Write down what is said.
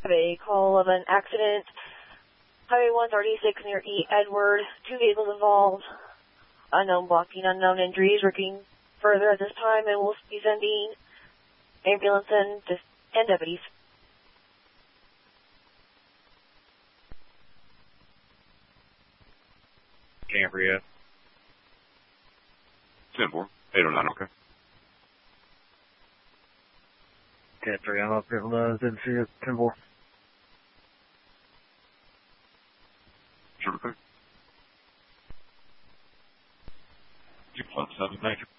A call of an accident. Highway 136 near E. Edward. 2 vehicles involved. Unknown blocking, unknown injuries. Working further at this time, and we'll be sending ambulance and deputies. Cambria. 10-4. 809, okay. 10-3, I'm up here from didn't see it. 10-4. Sure, okay. 2+7, thank you.